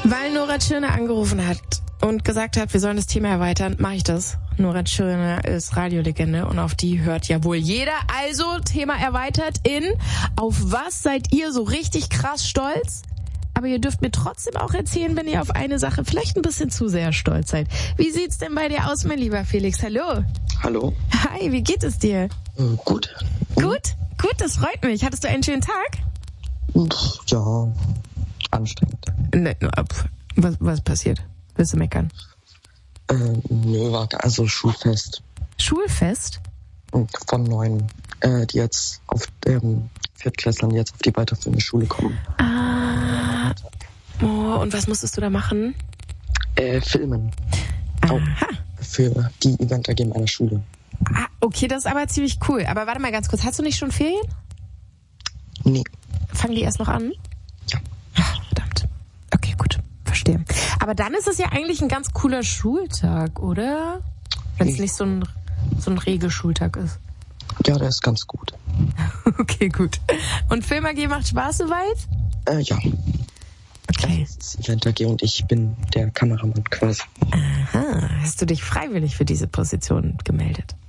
Weil Nora Tschirner angerufen hat und gesagt hat, wir sollen das Thema erweitern, mache ich das. Nora Tschirner ist Radiolegende und auf die hört ja wohl jeder. Also Thema erweitert in: Auf was seid ihr so richtig krass stolz? Aber ihr dürft mir trotzdem auch erzählen, wenn ihr auf eine Sache vielleicht ein bisschen zu sehr stolz seid. Wie sieht's denn bei dir aus, mein lieber Felix? Hallo. Hallo. Hi, wie geht es dir? Gut. Gut? Gut, das freut mich. Hattest du einen schönen Tag? Ja, anstrengend. Ne, was passiert? Willst du meckern? Nö, warte, also Schulfest. Schulfest? Von 9, die jetzt auf Viertklässlern, die jetzt auf die weiterführende Schule kommen. Oh, und was musstest du da machen? Filmen. Aha. Für die Event AG meiner Schule. Okay, das ist aber ziemlich cool. Aber warte mal ganz kurz, hast du nicht schon Ferien? Nee. Fangen die erst noch an? Ja. Ach, verdammt. Okay, gut. Verstehe. Aber dann ist es ja eigentlich ein ganz cooler Schultag, oder? Wenn es nicht so ein Regelschultag ist. Ja, der ist ganz gut. Okay, gut. Und Film AG macht Spaß soweit? Ja. Okay. Das ist Event AG und ich bin der Kameramann quasi. Aha. Hast du dich freiwillig für diese Position gemeldet?